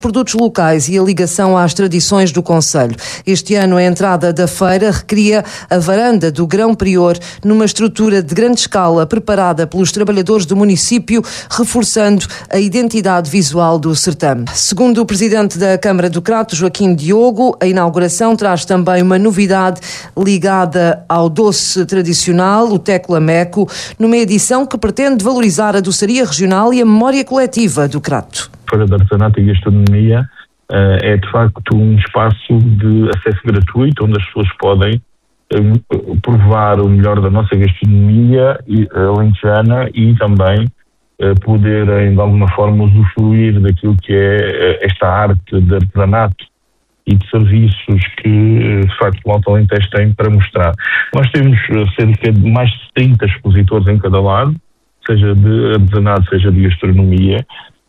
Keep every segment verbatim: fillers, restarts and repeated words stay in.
produtos locais e a ligação às tradições do concelho. Este ano a entrada da feira recria a varanda do Grão Prior numa estrutura de grande escala preparada pelos trabalhadores do município, reforçando a identidade visual do certame. Segundo o presidente da Câmara do Crato, Joaquim Diogo, a inauguração traz também uma novidade ligada ao doce tradicional, o Teclameco, numa edição que pretende valorizar a doçaria regional e a memória coletiva do Crato. A Feira de Artesanato e Gastronomia uh, é de facto um espaço de acesso gratuito onde as pessoas podem uh, provar o melhor da nossa gastronomia uh, alentejana e também uh, poderem de alguma forma usufruir daquilo que é uh, esta arte de artesanato e de serviços que uh, de facto o Alto Alentejo tem para mostrar. Nós temos uh, cerca de mais de trinta expositores em cada lado, seja de artesanato, seja de gastronomia.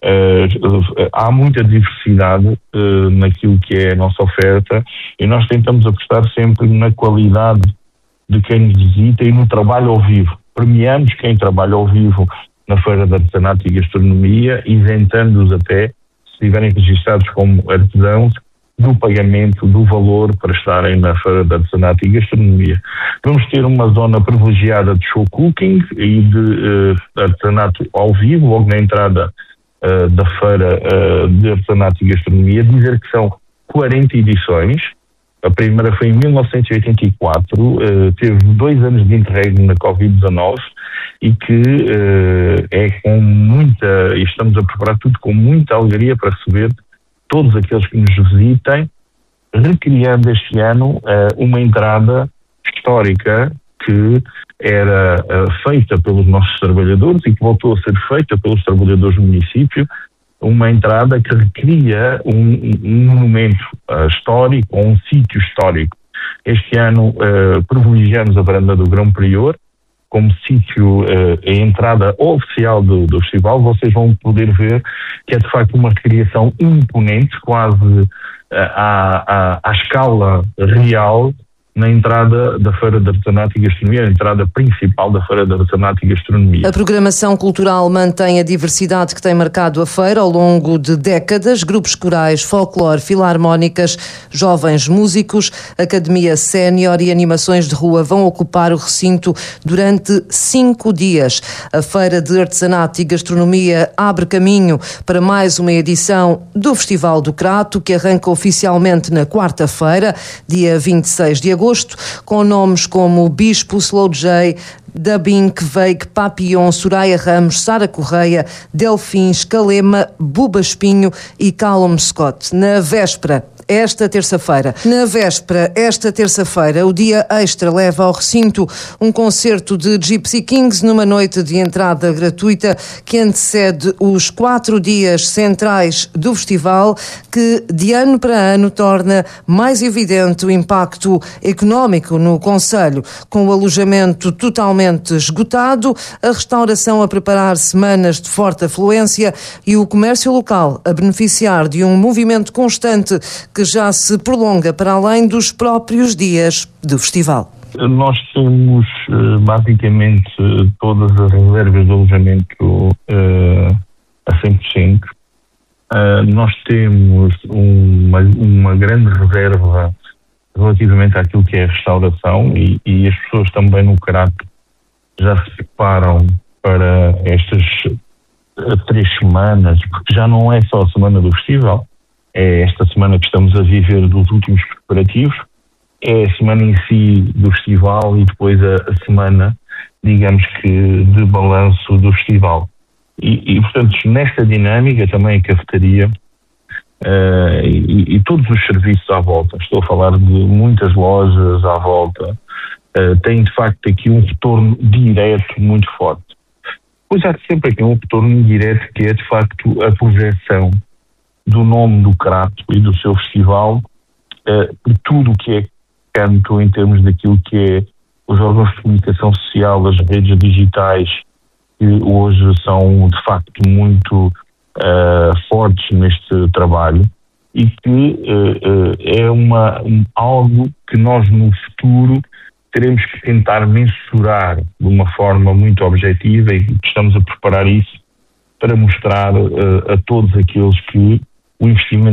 Uh, há muita diversidade uh, naquilo que é a nossa oferta e nós tentamos apostar sempre na qualidade de quem nos visita e no trabalho ao vivo. Premiamos quem trabalha ao vivo na Feira de Artesanato e Gastronomia, isentando-os até, se estiverem registrados como artesãos, do pagamento do valor para estarem na Feira de Artesanato e Gastronomia. Vamos ter uma zona privilegiada de show cooking e de uh, artesanato ao vivo, logo na entrada Uh, da Feira uh, de Artesanato e Gastronomia. Dizer que são quarenta edições. A primeira foi em mil novecentos e oitenta e quatro, uh, teve dois anos de interregno na covid dezanove e que uh, é com muita, e estamos a preparar tudo com muita alegria para receber todos aqueles que nos visitem, recriando este ano uh, uma entrada histórica que era uh, feita pelos nossos trabalhadores e que voltou a ser feita pelos trabalhadores do município, uma entrada que recria um, um monumento uh, histórico ou um sítio histórico. Este ano uh, privilegiamos a varanda do Grão Prior como sítio, uh, a entrada oficial do, do festival. Vocês vão poder ver que é de facto uma recriação imponente, quase uh, à, à, à escala real, na entrada da Feira de Artesanato e Gastronomia, a entrada principal da Feira de Artesanato e Gastronomia. A programação cultural mantém a diversidade que tem marcado a feira ao longo de décadas. Grupos corais, folclore, filarmónicas, jovens músicos, academia sénior e animações de rua vão ocupar o recinto durante cinco dias. A Feira de Artesanato e Gastronomia abre caminho para mais uma edição do Festival do Crato, que arranca oficialmente na quarta-feira, dia vinte e seis de agosto, com nomes como Bispo, Slow J, Dabin, Veig, Papillon, Soraya Ramos, Sara Correia, Delfins, Calema, Buba Espinho e Callum Scott. Na véspera, esta terça-feira. Na véspera, esta terça-feira, o dia extra leva ao recinto um concerto de Gypsy Kings numa noite de entrada gratuita que antecede os quatro dias centrais do festival, que de ano para ano torna mais evidente o impacto económico no concelho, com o alojamento totalmente esgotado, a restauração a preparar semanas de forte afluência e o comércio local a beneficiar de um movimento constante que já se prolonga para além dos próprios dias do festival. Nós temos basicamente todas as reservas de alojamento uh, a cem por cento. Uh, nós temos uma, uma grande reserva relativamente àquilo que é a restauração e, e as pessoas também no Crato já se preparam para estas três semanas, porque já não é só a semana do festival, é esta semana que estamos a viver dos últimos preparativos, é a semana em si do festival e depois a, a semana, digamos que, de balanço do festival. E, e, portanto, nesta dinâmica também a cafetaria uh, e, e todos os serviços à volta, estou a falar de muitas lojas à volta, uh, têm de facto aqui um retorno direto muito forte. Pois há sempre aqui um retorno direto que é de facto a projeção do nome do Crato e do seu festival, uh, por tudo o que é canto em termos daquilo que é os órgãos de comunicação social, as redes digitais, que hoje são de facto muito uh, fortes neste trabalho e que uh, uh, é uma, um, algo que nós no futuro teremos que tentar mensurar de uma forma muito objetiva e estamos a preparar isso para mostrar uh, a todos aqueles que o investimento